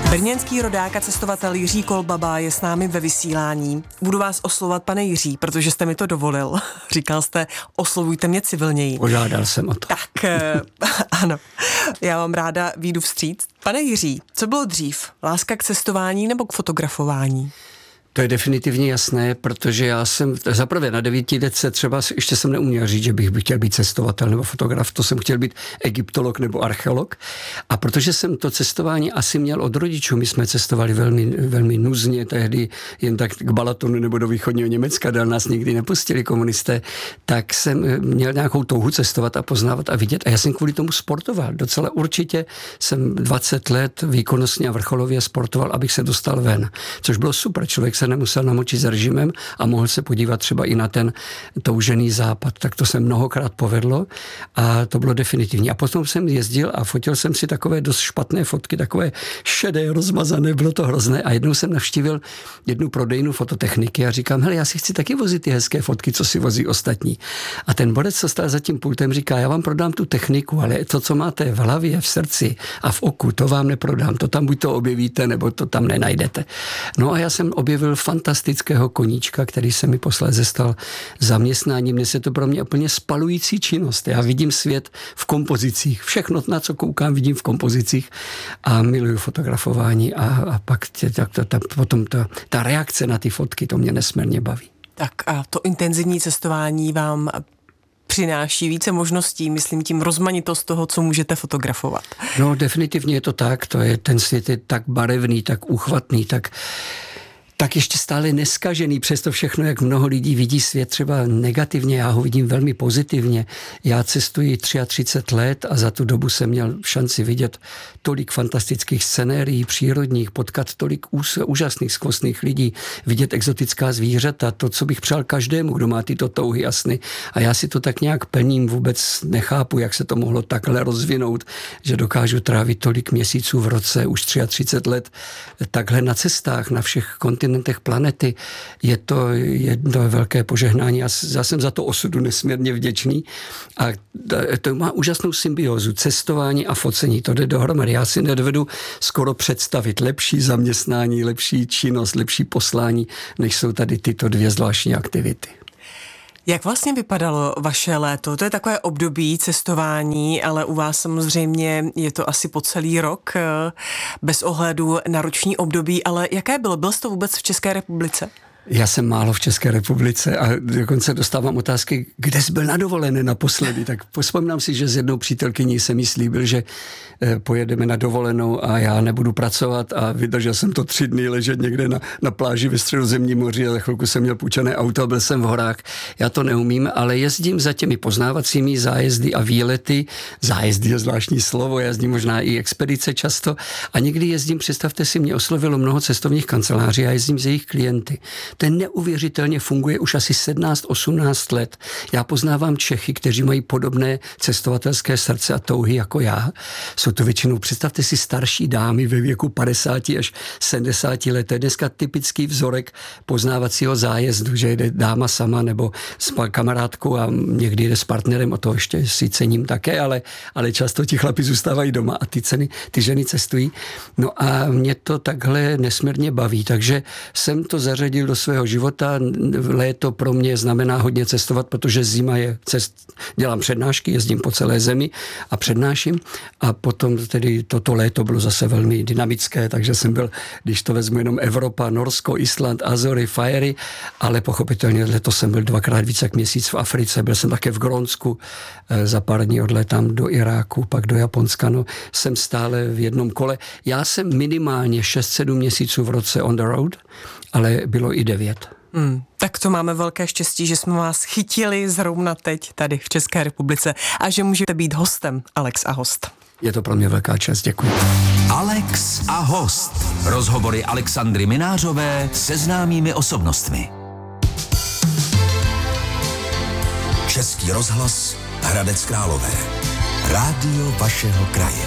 Brněnský rodák a cestovatel Jiří Kolbaba je s námi ve vysílání. Budu vás oslovovat, pane Jiří, protože jste mi to dovolil. Říkal jste, oslovujte mě civilněji. Požádal jsem o to. Tak, ano, já vám ráda vyjdu vstříc. Pane Jiří, co bylo dřív? Láska k cestování nebo k fotografování? To je definitivně jasné, protože já jsem zaprvé na 9 letce třeba ještě jsem neuměl říct, že bych chtěl být cestovatel nebo fotograf, to jsem chtěl být egyptolog nebo archeolog. A protože jsem to cestování asi měl od rodičů, my jsme cestovali velmi, velmi nuzně, tehdy jen tak k Balatonu nebo do východního Německa, dál nás nikdy nepustili komunisté, tak jsem měl nějakou touhu cestovat a poznávat a vidět. A já jsem kvůli tomu sportoval. Docela určitě jsem 20 let výkonnostně a vrcholově sportoval, abych se dostal ven. Což bylo super, člověk se nemusel namočit s režimem a mohl se podívat třeba i na ten toužený západ. Tak to se mnohokrát povedlo a to bylo definitivní. A potom jsem jezdil a fotil jsem si takové dost špatné fotky, takové šedé, rozmazané, bylo to hrozné. A jednou jsem navštívil jednu prodejnu fototechniky a říkám, hele, já si chci taky vozit ty hezké fotky, co si vozí ostatní. A ten borec, co stál za tím pultem, říká, já vám prodám tu techniku, ale to, co máte v hlavě, v srdci a v oku, to vám neprodám. To tam buď to objevíte, nebo to tam nenajdete. No a já jsem objevil fantastického koníčka, který se mi posléze stal zaměstnáním. Dnes je to pro mě úplně spalující činnost. Já vidím svět v kompozicích. Všechno, na co koukám, vidím v kompozicích a miluju fotografování a pak potom ta reakce na ty fotky, to mě nesmírně baví. Tak a to intenzivní cestování vám přináší více možností, myslím tím rozmanitost toho, co můžete fotografovat. No definitivně je to tak, ten svět je tak barevný, tak úchvatný, tak ještě stále neskažený, přesto všechno, jak mnoho lidí vidí svět třeba negativně, já ho vidím velmi pozitivně. Já cestuji 33 let a za tu dobu jsem měl šanci vidět tolik fantastických scenérií přírodních, potkat tolik úžasných skvostných lidí, vidět exotická zvířata, to, co bych přál každému, kdo má tyto touhy a sny. A já si to tak nějak plním, vůbec nechápu, jak se to mohlo takhle rozvinout, že dokážu trávit tolik měsíců v roce, už 33 let, takhle na cestách, na všech kontinentech planety. Je to jedno velké požehnání. Já jsem za to osudu nesmírně vděčný. A to má úžasnou symbiózu. Cestování a focení. To jde dohromady. Já si nedovedu skoro představit lepší zaměstnání, lepší činnost, lepší poslání, než jsou tady tyto dvě zvláštní aktivity. Jak vlastně vypadalo vaše léto? To je takové období cestování, ale u vás samozřejmě je to asi po celý rok, bez ohledu na roční období, ale jaké bylo? Byl jste vůbec v České republice? Já jsem málo v České republice a dokonce dostávám otázky, kde jsi byl na dovolené naposledy. Tak vzpomínám si, že s jednou přítelkyní jsem jí slíbil, že pojedeme na dovolenou a já nebudu pracovat a vydržel jsem to 3 dny ležet někde na pláži ve Středozemním moři a za chvilku jsem měl půjčené auto a byl jsem v horách. Já to neumím, ale jezdím za těmi poznávacími zájezdy a výlety. Zájezdy je zvláštní slovo, jezdím možná i expedice často a někdy jezdím, představte si, mě oslovilo mnoho cestovních kanceláří a jezdím s jejich klienty. Ten neuvěřitelně funguje už asi 17-18 let. Já poznávám Čechy, kteří mají podobné cestovatelské srdce a touhy jako já. Jsou to většinou, představte si, starší dámy ve věku 50 až 70 let. To je dneska typický vzorek poznávacího zájezdu, že jde dáma sama nebo s kamarádkou a někdy jde s partnerem, o to ještě si cením také, ale často ti chlapi zůstávají doma a ty ženy cestují. No a mě to takhle nesmírně baví, takže jsem to zařadil do svého života. Léto pro mě znamená hodně cestovat, protože zima je dělám přednášky, jezdím po celé zemi a přednáším a potom tedy toto léto bylo zase velmi dynamické, takže jsem byl, když to vezmu jenom Evropa, Norsko, Island, Azory, Fajery, ale pochopitelně letos jsem byl 2krát víc jak měsíc v Africe, byl jsem také v Grónsku, za pár dní odletám do Iráku, pak do Japonska, no jsem stále v jednom kole. Já jsem minimálně 6-7 měsíců v roce on the road, ale bylo i 9. Tak to máme velké štěstí, že jsme vás chytili zrovna teď tady v České republice a že můžete být hostem Alex a host. Je to pro mě velká čest, děkuji. Alex a host. Rozhovory Alexandry Minářové se známými osobnostmi. Český rozhlas Hradec Králové. Rádio vašeho kraje.